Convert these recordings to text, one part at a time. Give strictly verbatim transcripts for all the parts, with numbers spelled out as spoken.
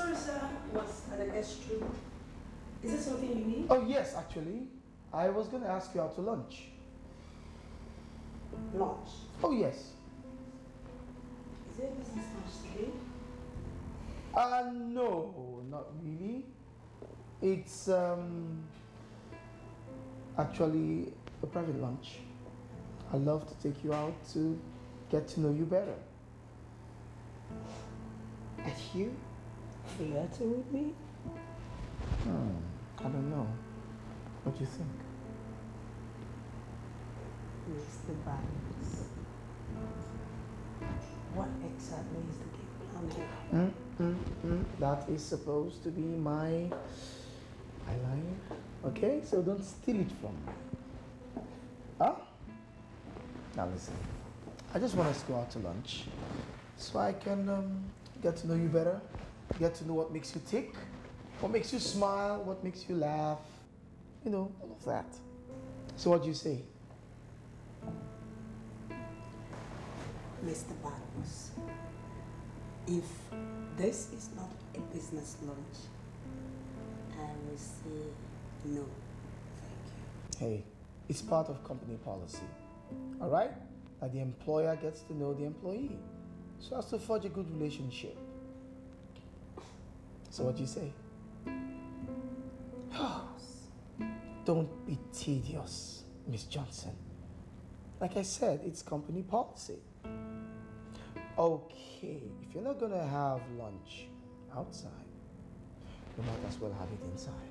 sorry, sir. Was at the guest room. Is there something you need? Oh, yes, actually. I was going to ask you out to lunch. Lunch? Oh, yes. Is there business lunch today? Uh, no, not really. It's um, actually a private lunch. I'd love to take you out to get to know you better. And you? Flirting with me? Hmm, I don't know. What do you think? Mister Banks. What exactly is the game plan here? Mm, mm, mm. That is supposed to be my eyeliner. Okay, so don't steal it from me. Huh? Now listen, I just want us to go out to lunch so I can um, get to know you better, get to know what makes you tick, what makes you smile, what makes you laugh, you know, all of that. So what do you say? Mister Banks, if this is not a business lunch, I will say no, thank you. Hey, it's part of company policy, all right? That the employer gets to know the employee so as to forge a good relationship. So what do you say? Don't be tedious, Miss Johnson. Like I said, it's company policy. Okay, if you're not gonna have lunch outside, you might as well have it inside.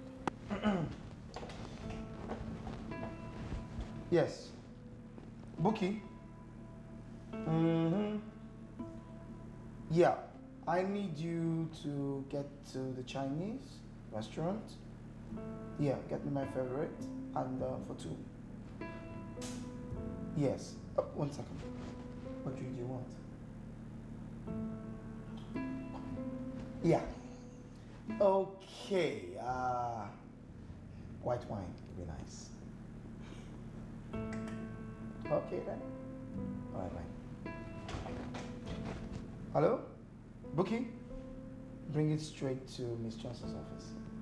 Yes. Bookie? Mm-hmm. Yeah, I need you to get to the Chinese restaurant. Yeah, get me my favorite and uh, for two. Yes. Oh, one second. What drink do you want? Yeah. Okay. Uh, white wine would be nice. Okay then. All right, right. Hello? Bookie? Bring it straight to Miss Johnson's office.